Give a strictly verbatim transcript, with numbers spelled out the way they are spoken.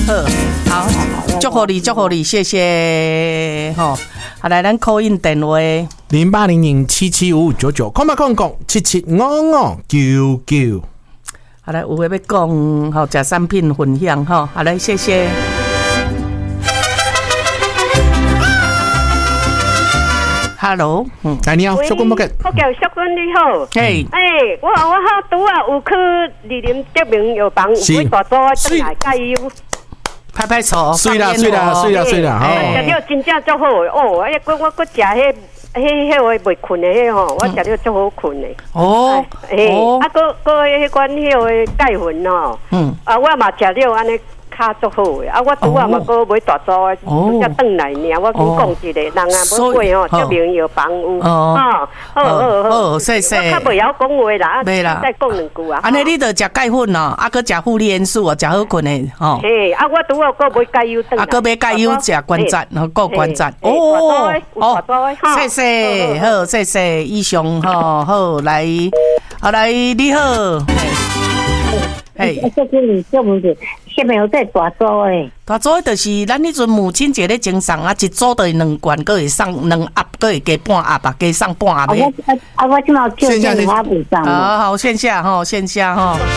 好，祝福你，祝福你，谢谢吼。好，来，咱 call in 电话零八零零七七五五九九，空八空空七七五五九九。 好来，有话要讲，好，食产品分享哈。好来，谢谢。Hello， 嗯， 哎，你好，小君，我叫我叫小君，你好。 嘿， 哎，我我好拄啊有去二林德明药房，有买大包进来加油。 拍拍手， 水啦水啦水啦水啦， 食了真正足好诶哦！哎，我我我食迄迄迄个袂困诶迄吼，我食了足好困诶。 哦， 哦，啊，个个迄款迄个钙粉吼，嗯，啊，我嘛食了安尼。较足好诶，啊！我拄啊嘛个买大组诶，才转来尔。我讲讲一个，人啊要买吼，德明药房有，哦，好好好， 谢谢。 我较袂晓讲话啦， 袂啦， 再讲两句啊。 安尼你着食钙粉哦，啊，搁食护理元素哦，食好困诶，吼。 嘿，啊，我拄啊个买钙油转来， 啊，搁买钙油食关节，吼，顾关节。 哦哦， 谢谢，好，谢谢，以上吼，好来，好来，你好。 哎，这个你这么子，下面有在大组诶。 大组就是咱迄阵母亲节咧赠送啊，一组就是两罐，搁会送两盒，搁会加半盒吧，加送半盒的。 啊，我啊我今嘛叫电话补上。 好好，线下吼，线下吼。